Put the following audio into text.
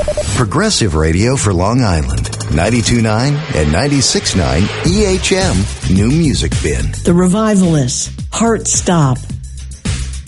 Progressive Radio for Long Island. 92.9 and 96.9 EHM New Music Bin. The Revivalists, Heart Stop.